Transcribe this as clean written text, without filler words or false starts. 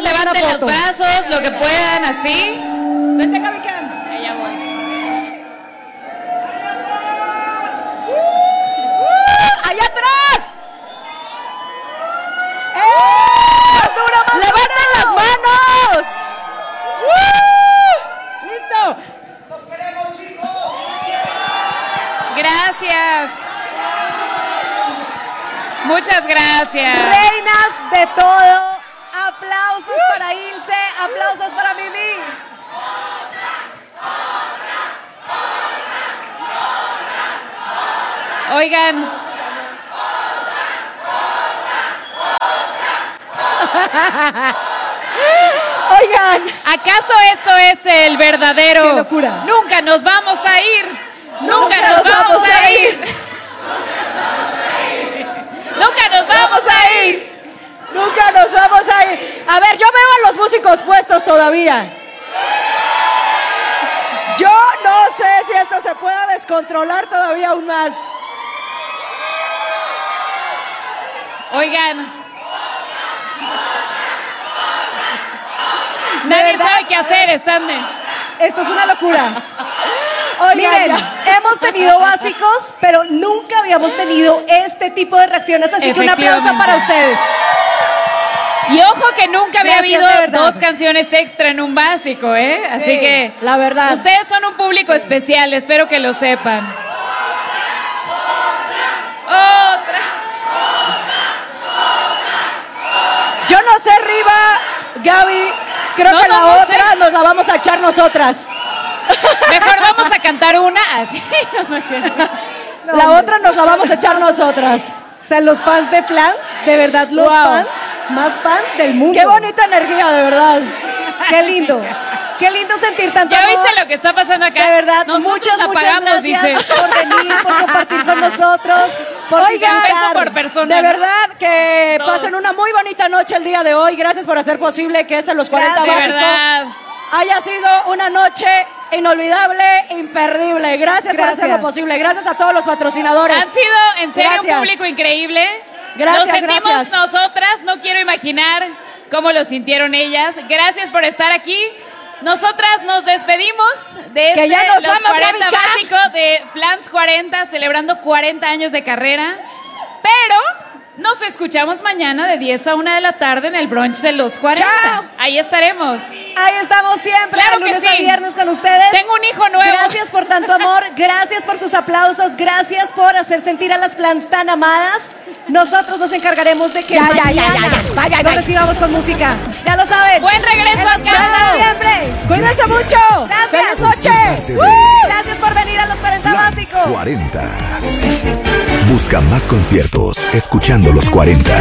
levanten los brazos, lo que puedan, así. Vente, Gaby Cam. Allá voy. ¡Allá atrás! ¡Más duro, más ¡levanten las manos! ¡Listo! ¡Los queremos, chicos! Gracias. Muchas gracias. Reinas de todo. Aplausos para Ilse, aplausos para Mimi. Oigan. Oigan, ¿acaso esto es el verdadero? ¡Qué locura! Nunca nos vamos a ir. Nunca nos vamos a ir. Nunca nos vamos a ir. Nunca nos vamos a ir. A ver, yo veo a los músicos puestos todavía. Yo no sé si esto se pueda descontrolar todavía aún más. Oigan. Nadie sabe qué hacer, están de... Esto es una locura. Miren, hemos tenido básicos, pero nunca habíamos tenido este tipo de reacciones, así que un aplauso para ustedes. Y ojo que nunca había Gracias, habido dos canciones extra en un básico, ¿eh? Así Sí, que la verdad. Ustedes son un público especial, espero que lo sepan. Otra. Yo no sé, Riva, Gaby, creo que la otra nos la vamos a echar nosotras. Mejor vamos a cantar una, así. No es cierto. La otra nos la vamos a echar nosotras. O sea, los fans de Flans, de verdad, los fans, más fans del mundo. Qué bonita energía, de verdad. Qué lindo. Qué lindo sentir tanto ¿Ya amor. viste lo que está pasando acá? De verdad, Nosotros muchas apagamos, gracias dice. por venir, por compartir con nosotros, por Oigan, un beso disfrutar. por persona. De verdad que Todos. pasen una muy bonita noche el día de hoy. Gracias por hacer posible que este Los 40 De Básico verdad. haya sido una noche inolvidable, imperdible. Gracias por hacerlo posible. Gracias a todos los patrocinadores. Han sido, en serio, Gracias. un público increíble. Gracias, Lo sentimos gracias. nosotras, no quiero imaginar cómo lo sintieron ellas. Gracias por estar aquí. Nosotras nos despedimos de Que ya nos Los vamos, 40 Gaby Cam. Básico de Flans 40, celebrando 40 años de carrera. Pero nos escuchamos mañana de 10 a 1 de la tarde en el brunch de Los 40. ¡Chao! Ahí estaremos. Ahí estamos siempre, Claro de que lunes a sí. viernes con ustedes. Tengo un hijo nuevo. Gracias por tanto amor, gracias por sus aplausos, gracias por hacer sentir a las Flans tan amadas. Nosotros nos encargaremos de que mañana nos recibamos con música. Ya lo saben. Buen regreso a casa. Gracias siempre. Cuídense mucho. Por Feliz ser noche. parte de Gracias por venir a Los 40 Flans Básicos. 40. Busca más conciertos escuchando Los 40.